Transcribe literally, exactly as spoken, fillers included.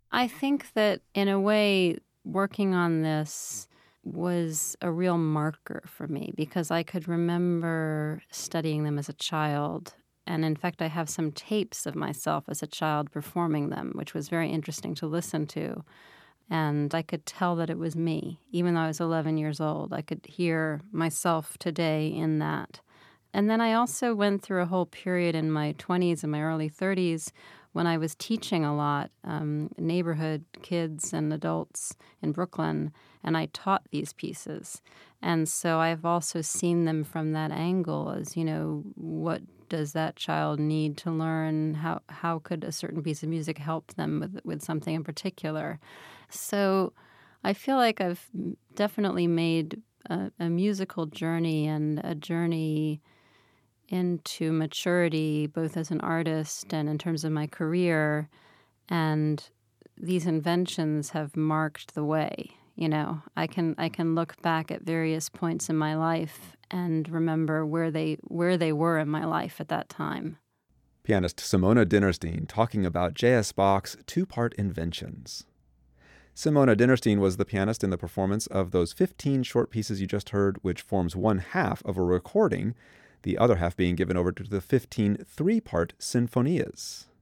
I think that in a way, working on this was a real marker for me because I could remember studying them as a child. And in fact, I have some tapes of myself as a child performing them, which was very interesting to listen to. And I could tell that it was me. Even though I was eleven years old, I could hear myself today in that. And then I also went through a whole period in my twenties and my early thirties when I was teaching a lot, um, neighborhood kids and adults in Brooklyn, and I taught these pieces. And so I've also seen them from that angle as, you know, what does that child need to learn? How how could a certain piece of music help them with with something in particular? So I feel like I've definitely made a, a musical journey and a journey into maturity, both as an artist and in terms of my career. And these inventions have marked the way. You know, I can I can look back at various points in my life and remember where they where they were in my life at that time. Pianist Simona Dinnerstein talking about J S. Bach's two-part inventions. Simona Dinnerstein was the pianist in the performance of those fifteen short pieces you just heard, which forms one half of a recording, the other half being given over to the fifteen three-part sinfonias.